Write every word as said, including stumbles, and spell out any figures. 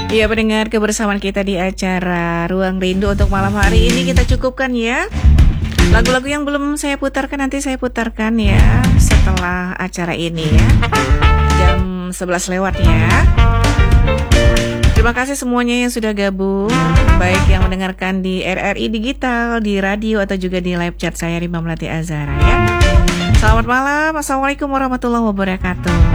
Iya, pendengar, kebersamaan kita di acara Ruang Rindu untuk malam hari ini kita cukupkan ya. Lagu-lagu yang belum saya putarkan nanti saya putarkan ya setelah acara ini ya. Jam sebelas lewat ya. Terima kasih semuanya yang sudah gabung, baik yang mendengarkan di R R I Digital, di radio atau juga di live chat saya Rima Melati Azhara ya. Selamat malam, assalamualaikum warahmatullahi wabarakatuh.